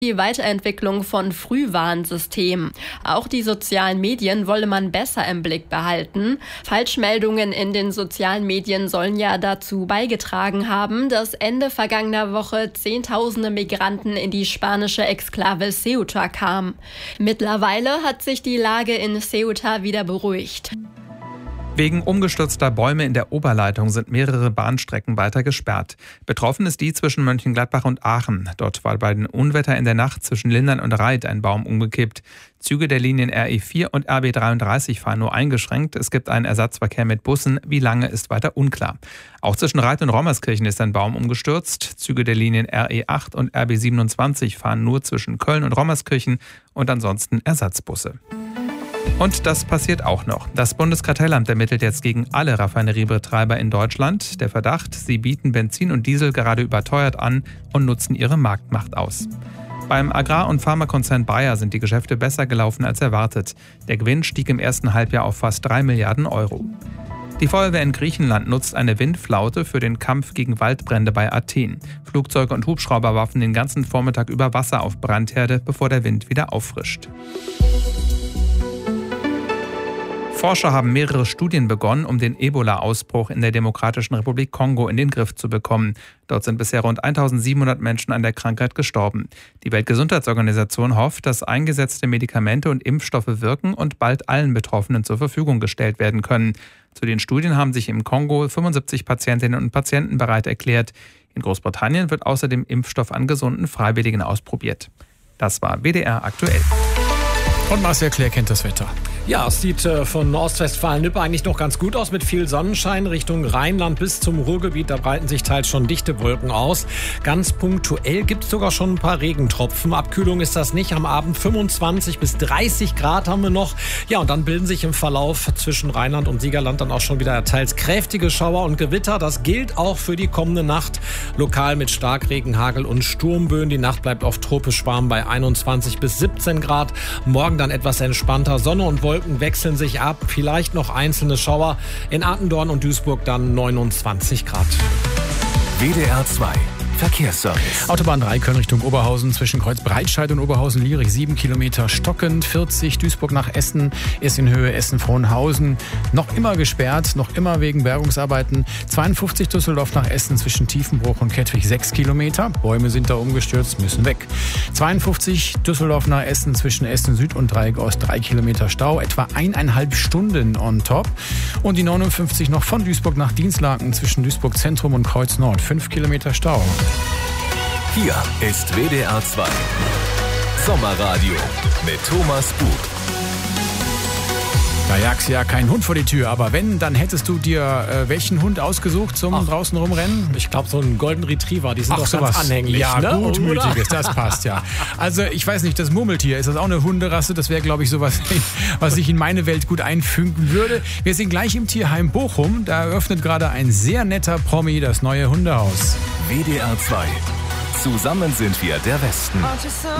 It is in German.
die Weiterentwicklung von Frühwarnsystemen. Auch die sozialen Medien wolle man besser im Blick behalten. Falschmeldungen in den sozialen Medien sollen ja dazu beigetragen haben, dass Ende vergangener Woche Zehntausende Migranten in die spanische Exklave Ceuta kamen. Mittlerweile hat sich die Lage in Ceuta wieder beruhigt. Wegen umgestürzter Bäume in der Oberleitung sind mehrere Bahnstrecken weiter gesperrt. Betroffen ist die zwischen Mönchengladbach und Aachen. Dort war bei den Unwetter in der Nacht zwischen Lindern und Reit ein Baum umgekippt. Züge der Linien RE4 und RB33 fahren nur eingeschränkt. Es gibt einen Ersatzverkehr mit Bussen. Wie lange, ist weiter unklar. Auch zwischen Reit und Rommerskirchen ist ein Baum umgestürzt. Züge der Linien RE8 und RB27 fahren nur zwischen Köln und Rommerskirchen und ansonsten Ersatzbusse. Und das passiert auch noch. Das Bundeskartellamt ermittelt jetzt gegen alle Raffineriebetreiber in Deutschland. Der Verdacht, sie bieten Benzin und Diesel gerade überteuert an und nutzen ihre Marktmacht aus. Beim Agrar- und Pharmakonzern Bayer sind die Geschäfte besser gelaufen als erwartet. Der Gewinn stieg im ersten Halbjahr auf fast 3 Milliarden Euro. Die Feuerwehr in Griechenland nutzt eine Windflaute für den Kampf gegen Waldbrände bei Athen. Flugzeuge und Hubschrauber warfen den ganzen Vormittag über Wasser auf Brandherde, bevor der Wind wieder auffrischt. Forscher haben mehrere Studien begonnen, um den Ebola-Ausbruch in der Demokratischen Republik Kongo in den Griff zu bekommen. Dort sind bisher rund 1700 Menschen an der Krankheit gestorben. Die Weltgesundheitsorganisation hofft, dass eingesetzte Medikamente und Impfstoffe wirken und bald allen Betroffenen zur Verfügung gestellt werden können. Zu den Studien haben sich im Kongo 75 Patientinnen und Patienten bereit erklärt. In Großbritannien wird außerdem Impfstoff an gesunden Freiwilligen ausprobiert. Das war WDR aktuell. Und Marcel Claire kennt das Wetter. Ja, es sieht von Ostwestfalen-Lippe eigentlich noch ganz gut aus mit viel Sonnenschein Richtung Rheinland bis zum Ruhrgebiet. Da breiten sich teils schon dichte Wolken aus. Ganz punktuell gibt es sogar schon ein paar Regentropfen. Abkühlung ist das nicht. Am Abend 25 bis 30 Grad haben wir noch. Ja, und dann bilden sich im Verlauf zwischen Rheinland und Siegerland dann auch schon wieder teils kräftige Schauer und Gewitter. Das gilt auch für die kommende Nacht. Lokal mit Starkregen, Hagel und Sturmböen. Die Nacht bleibt auf tropisch warm bei 21 bis 17 Grad. Morgen dann etwas entspannter. Sonne und Wolken wechseln sich ab. Vielleicht noch einzelne Schauer. In Attendorn und Duisburg dann 29 Grad. WDR 2 Verkehrsservice. Autobahn 3 Köln Richtung Oberhausen zwischen Kreuz Breitscheid und Oberhausen-Lierich 7 Kilometer stockend. 40 Duisburg nach Essen ist in Höhe Essen-Frohnhausen noch immer gesperrt, noch immer wegen Bergungsarbeiten. 52 Düsseldorf nach Essen zwischen Tiefenbruch und Kettwig 6 Kilometer. Bäume sind da umgestürzt, müssen weg. 52 Düsseldorf nach Essen zwischen Essen Süd und Dreieck Ost 3 Kilometer Stau, etwa 1,5 Stunden on top. Und die 59 noch von Duisburg nach Dienstlaken zwischen Duisburg Zentrum und Kreuz Nord 5 Kilometer Stau. Hier ist WDR 2 Sommerradio mit Thomas Buch. Da jagst ja kein Hund vor die Tür, aber wenn, dann hättest du dir welchen Hund ausgesucht zum draußen rumrennen? Ich glaube, so einen Golden Retriever, die sind doch ganz anhänglich. Ja, ne? Gutmütiges, das passt ja. Also ich weiß nicht, das Murmeltier, ist das auch eine Hunderasse? Das wäre, glaube ich, sowas, was sich in meine Welt gut einfügen würde. Wir sind gleich im Tierheim Bochum. Da eröffnet gerade ein sehr netter Promi das neue Hundehaus. WDR 2. Zusammen sind wir der Westen.